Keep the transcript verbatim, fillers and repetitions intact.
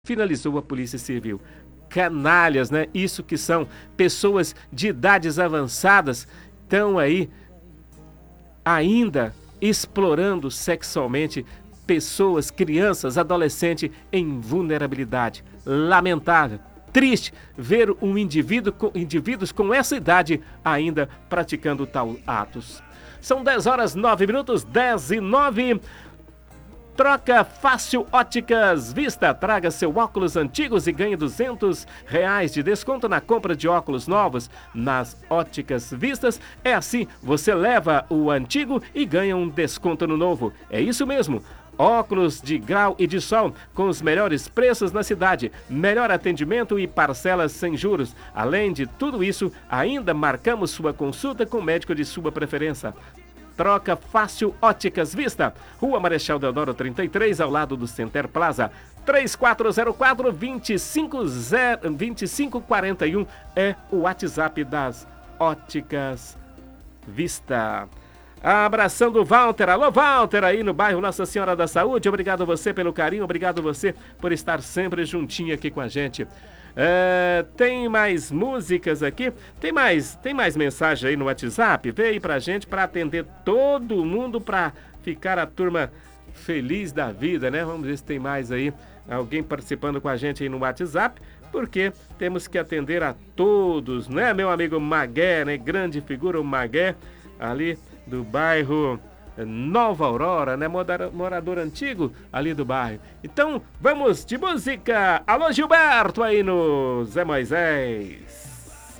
Finalizou a Polícia Civil. Canalhas, né? Isso que são pessoas de idades avançadas, estão aí ainda explorando sexualmente pessoas, crianças, adolescentes em vulnerabilidade. Lamentável, triste ver um indivíduo, indivíduos com essa idade ainda praticando tal atos. São dez horas, nove minutos, dez e nove. Troca Fácil Óticas Vista. Traga seu óculos antigos e ganhe duzentos reais de desconto na compra de óculos novos nas Óticas Vistas. É assim, você leva o antigo e ganha um desconto no novo. É isso mesmo. Óculos de grau e de sol com os melhores preços na cidade, melhor atendimento e parcelas sem juros. Além de tudo isso, ainda marcamos sua consulta com o médico de sua preferência. Troca Fácil Óticas Vista, Rua Marechal Deodoro trinta e três, ao lado do Center Plaza. três quatro zero quatro, dois cinco quatro um é o WhatsApp das Óticas Vista. Abração do Walter. Alô, Walter, aí no bairro Nossa Senhora da Saúde. Obrigado você pelo carinho, obrigado você por estar sempre juntinho aqui com a gente. É, tem mais músicas aqui, tem mais, tem mais mensagem aí no WhatsApp. Vem aí pra gente para atender todo mundo, para ficar a turma feliz da vida, né? Vamos ver se tem mais aí alguém participando com a gente aí no WhatsApp, porque temos que atender a todos, né, meu amigo Magué, né? Grande figura o Magué, ali do bairro Nova Aurora, né? Morador antigo ali do bairro. Então, vamos de música. Alô, Gilberto, aí no Zé Moisés.